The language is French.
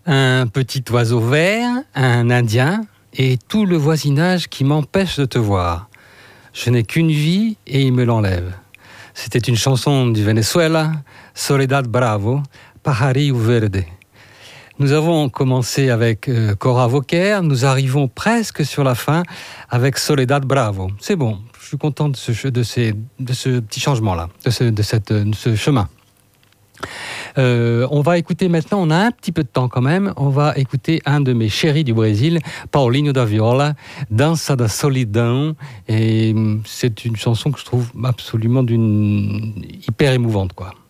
Un petit oiseau vert, un Indien et tout le voisinage qui m'empêche de te voir. Je n'ai qu'une vie et il me l'enlève. C'était une chanson du Venezuela, Soledad Bravo, Pajarillo Verde. Nous avons commencé avec Cora Vauquer, nous arrivons presque sur la fin avec Soledad Bravo. C'est bon, je suis content de ce petit changement-là, de ce chemin. On va écouter maintenant, on a un petit peu de temps quand même, on va écouter un de mes chéris du Brésil, Paulinho da Viola, Dança da Solidão, et c'est une chanson que je trouve absolument hyper émouvante, quoi.